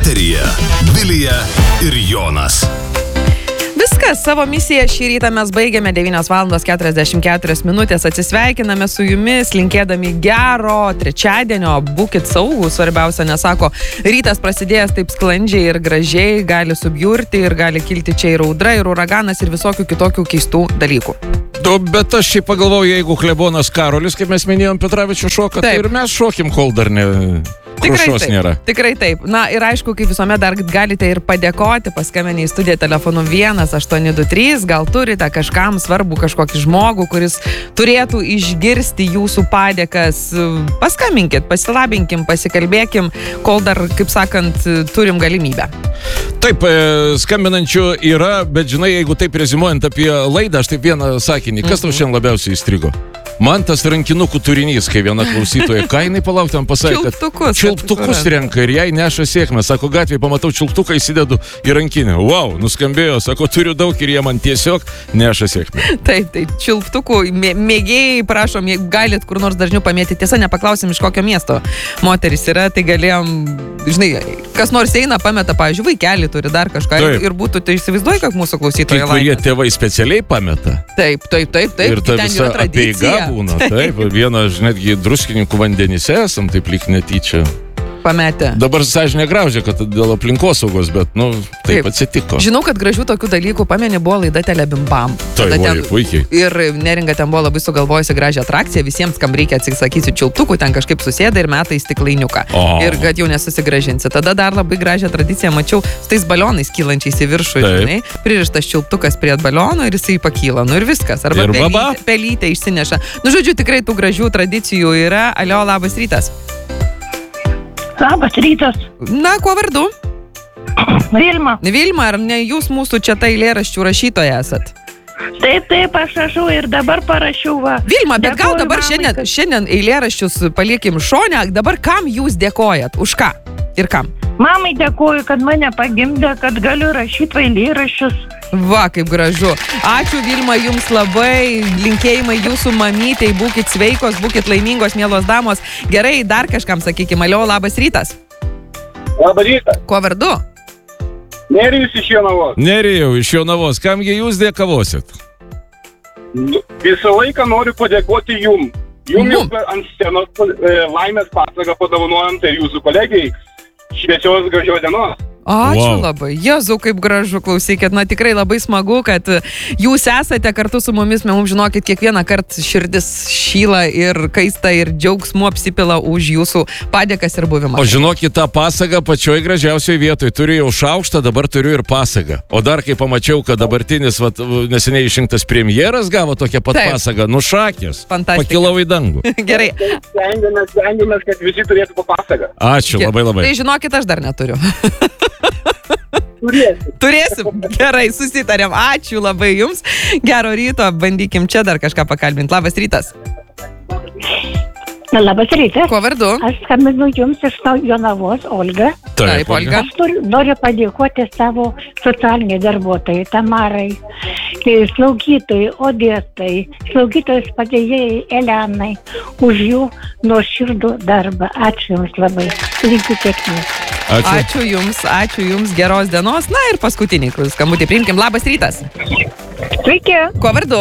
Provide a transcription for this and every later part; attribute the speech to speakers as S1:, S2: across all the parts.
S1: Eteryje Vilija ir Jonas.
S2: Viskas, savo misiją šį rytą mes baigėme 9:44. Atsisveikiname su jumis, linkėdami gero trečiadienio, būkit saugūs, svarbiausia, nesako, rytas prasidėjęs taip sklandžiai ir gražiai, gali subjurti ir gali kilti čia ir audra, ir uraganas, ir visokių kitokių keistų dalykų.
S3: Bet aš šiaip pagalvoju, jeigu klebonas Karolis, kaip mes minėjom, Petravičių šoka, tai ir mes šokim, kol dar ne... Krušos nėra.
S2: Tikrai taip. Na ir aišku, kaip visuomet dar galite ir padėkoti, paskambinę į studiją telefonu 1823, gal turite kažkam svarbų kažkokį žmogų, kuris turėtų išgirsti jūsų padėkas. Paskambinkit, pasilabinkim, pasikalbėkim, kol dar, kaip sakant, turim galimybę.
S3: Taip, skambinančių yra, bet žinai, jeigu taip rezimuojant apie laidą, aš taip vieną sakinį, kas tau šiandien labiausiai įstrigo? Man tas rankinukų turinys, kai viena klausytoja, ką jinai palaukti, man pasakė, kad čiulptukus renka ir jai neša sėkmę. Sako, gatvėje pamatau čiulptuką, įsidedu į rankinę. Wow, nuskambėjo, sako, turiu daug ir jie man tiesiog neša sėkmę.
S2: Taip, čiulptukų mėgėjai, prašom, jeigu galit kur nors dažniau pamėti. Tiesa, nepaklausim, iš kokio miesto moteris yra, tai galėjom, žinai, kas nors eina, pameta, pavyzdžiui, vaikelį turi dar kažką ir būtų, tai įsivaizduoji, kad mūsų klausytojai laimė.
S3: Kai kurie tėvai specialiai pameta.
S2: Taip.
S3: Ir ta visa apeiga būna, taip. Vienas, netgi druskininkų vandenyse esam, taip lyg netyčia.
S2: Pametę.
S3: Dabar sąžinė graužia, kad dėl aplinkosaugos, bet, taip atsitiko.
S2: Žinau, kad gražių tokių dalykų, pameni, buvo laida Telebimbam.
S3: Puikiai.
S2: Ir Neringa ten buvo labai sugalvojusi gražią atrakciją, visiems, kam reikia atsisakysiu čiulptukų, ten kažkaip susėda ir meta į stiklainiuką. Ir kad jau nesusigražinsi. Tada dar labai gražią tradiciją mačiau su tais balionais kylančiais į viršų, žinai, pririštas čiulptukas prie baliono ir jisai pakyla. Ir viskas. Arba pelytė išsineša. Žodžiu, tikrai tų gražių tradicijų yra. Alio, labas rytas.
S4: Labas rytas.
S2: Na, kuo vardu?
S4: Vilma.
S2: Vilma, ar ne jūs mūsų čia tai eilėraščių rašytoja esat?
S4: Taip, aš rašau ir dabar parašiau va.
S2: Vilma, bet gal dabar šiandien eilėraščius paliekim šone, dabar kam jūs dėkojat? Už ką? Ir kam?
S4: Mamai dėkoju, kad mane pagimdė, kad galiu rašyti eilėraščius.
S2: Va, kaip gražu. Ačiū, Vilma, jums labai. Linkėjimai jūsų mamytei. Būkit sveikos, būkit laimingos, mielos damos. Gerai, dar kažkam sakykime. Alio, labas rytas.
S5: Labas rytas.
S2: Kuo vardu?
S5: Nerijus iš Jonavos.
S3: Nerijau iš Jonavos. Kamgi jūs dėkavosit?
S5: Visą laiką noriu padėkoti jum. Jum jau ant scenos laimės pasagą padovanojom, tai jūsų kolegiai. Šviesios gražios dienos.
S2: Ačiū labai. Jėzau, kaip gražu, klausykit. Na, tikrai labai smagu, kad jūs esate kartu su mumis. Mums žinokit, kiekvieną kartą širdis šyla ir kaista ir džiaugsmu apsipila už jūsų padėkas ir buvimą.
S3: O žinokit, tą pasagą pačioj gražiausioj vietoj. Turiu jau šaukštą, dabar turiu ir pasagą. O dar kai pamačiau, kad dabartinis neseniai išrinktas premjeras gavo tokią pat pasagą, nušakės.
S2: Fantastika.
S3: Pakilau į dangų.
S2: Gerai.
S5: Stengiamės, kad visi turėtų po pasagą.
S3: Ačiū, labai.
S2: Tai žinokit, aš dar neturiu.
S5: Turėsim.
S2: Gerai, susitarėm. Ačiū labai jums. Gero ryto. Bandykim čia dar kažką pakalbinti. Labas rytas.
S4: Labas rytas.
S2: Kuo vardu?
S4: Aš skambinu jums iš Jonavos, Olga.
S2: Taip, Olga.
S4: Aš noriu padėkoti savo socialiniai darbuotojai, Tamarai, slaugytojai, Odetai, slaugytojos padėjėjai Elenai už jų nuoširdų darbą. Ačiū jums labai. Linkiu sėkmės.
S2: Ačiū jums, geros dienos. Na ir paskutinį skambutį priimkim. Labas rytas.
S4: Sveiki.
S2: Kuo vardu?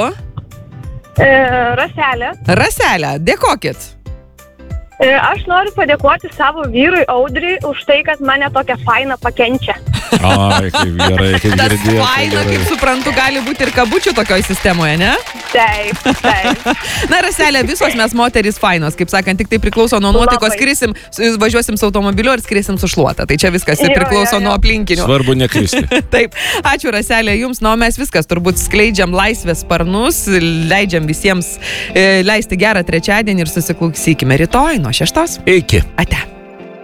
S4: Raselė,
S2: dėkokit.
S4: Aš noriu padėkoti savo vyrui Audriui už tai, kad mane tokią fainą pakenčia.
S3: Ai, kaip gerai, kaip girdėjau.
S2: Tas faina, kaip suprantu, gali būti ir kabučių tokioj sistemoje, ne?
S4: Taip.
S2: Na, Raselė, visos mes moterys fainos, kaip sakant, tik tai priklauso nuo nuotaikos, skrisim, važiuosim su automobiliu ir skrisim su šluota. Tai čia viskas priklauso nuo aplinkinių.
S3: Svarbu nekristi.
S2: Taip, ačiū Raselė jums, na, mes viskas turbūt skleidžiam laisvės sparnus, leidžiam visiems leisti gerą trečiadienį ir susiklausykime rytoj nuo 6.
S3: Iki.
S2: Ate.